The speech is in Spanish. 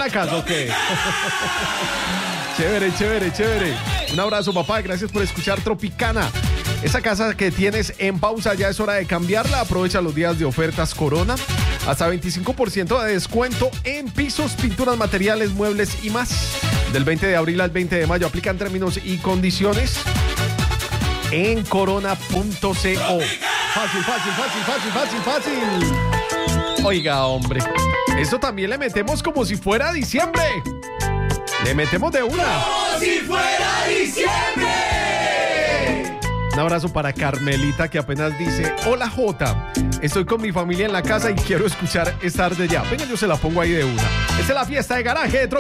la casa, ¿ok? Chévere, chévere, chévere. Un abrazo, papá. Gracias por escuchar Tropicana. Esa casa que tienes en pausa ya es hora de cambiarla. Aprovecha los días de ofertas Corona. Hasta 25% de descuento en pisos, pinturas, materiales, muebles y más. Del 20 de abril al 20 de mayo. Aplican términos y condiciones en corona.co. Fácil, fácil, fácil, fácil, fácil, fácil. Oiga, hombre, esto también le metemos como si fuera diciembre. Le metemos de una. ¡Como si fuera diciembre! Un abrazo para Carmelita, que apenas dice: hola Jota, estoy con mi familia en la casa y quiero escuchar Es tarde ya. Venga, yo se la pongo ahí de una. Esta es la fiesta de garaje de